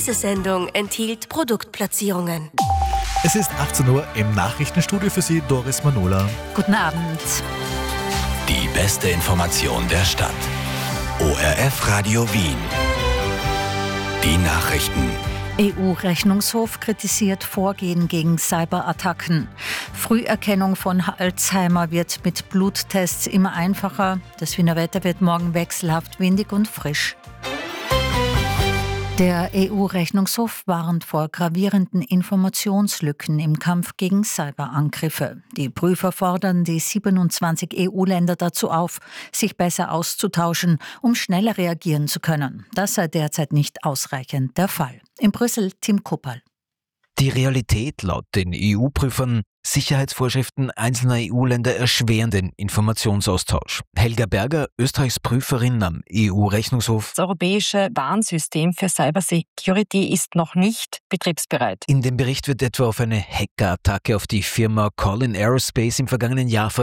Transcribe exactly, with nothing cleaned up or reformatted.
Diese Sendung enthielt Produktplatzierungen. Es ist achtzehn Uhr, im Nachrichtenstudio für Sie Doris Manola. Guten Abend. Die beste Information der Stadt. O R F Radio Wien. Die Nachrichten. E U-Rechnungshof kritisiert Vorgehen gegen Cyberattacken. Früherkennung von Alzheimer wird mit Bluttests immer einfacher. Das Wiener Wetter wird morgen wechselhaft windig und frisch. Der E U-Rechnungshof warnt vor gravierenden Informationslücken im Kampf gegen Cyberangriffe. Die Prüfer fordern die siebenundzwanzig E U-Länder dazu auf, sich besser auszutauschen, um schneller reagieren zu können. Das sei derzeit nicht ausreichend der Fall. In Brüssel Tim Kupperl. Die Realität laut den E U-Prüfern: Sicherheitsvorschriften einzelner E U-Länder erschweren den Informationsaustausch. Helga Berger, Österreichs Prüferin am E U-Rechnungshof. Das europäische Warnsystem für Cybersecurity ist noch nicht betriebsbereit. In dem Bericht wird etwa auf eine Hackerattacke auf die Firma Collin Aerospace im vergangenen Jahr verwiesen.